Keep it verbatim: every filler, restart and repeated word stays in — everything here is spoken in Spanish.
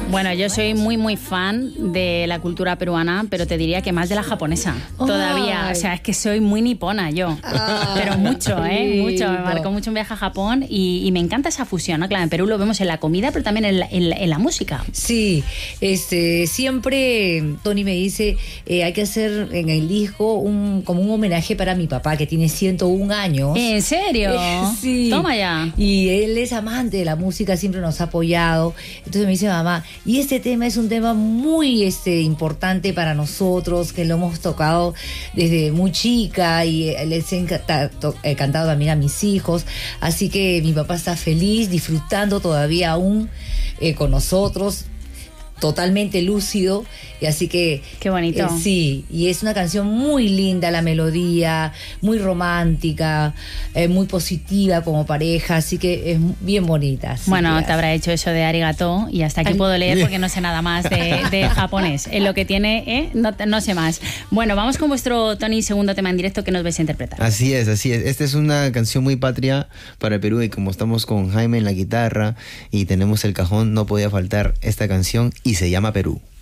Bueno, yo soy muy, muy fan de la cultura peruana, pero te diría que más de la japonesa. Ay. Todavía, o sea, es que soy muy nipona yo. Ay, pero mucho, ¿eh? Mucho. Me marcó mucho un viaje a Japón y, y me encanta esa fusión, ¿no? Claro, en Perú lo vemos en la comida, pero también en la, en la, en la música. Sí, este, siempre Tony me dice, eh, hay que hacer en el disco un, como un homenaje para mi papá, que tiene ciento un años. ¿En serio? Eh, sí. Toma ya. Y él es amante de la música, siempre nos ha apoyado. Entonces me dice, mamá, y este tema es un tema muy este, importante para nosotros, que lo hemos tocado desde muy chica y les he encantado, he cantado también a mis hijos. Así que mi papá está feliz, disfrutando todavía aún eh, con nosotros, totalmente lúcido. Y así que qué bonito. Eh, sí, y es una canción muy linda, la melodía, muy romántica, eh, muy positiva como pareja, así que es bien bonita. Bueno, te habrá hecho eso de arigato y hasta aquí Ay. puedo leer porque no sé nada más de, de japonés. En lo que tiene, ¿eh? no, no sé más. Bueno, vamos con vuestro, Tony, segundo tema en directo que nos vais a interpretar. Así es, así es. Esta es una canción muy patria para el Perú y como estamos con Jaime en la guitarra y tenemos el cajón, no podía faltar esta canción y se llama Perú.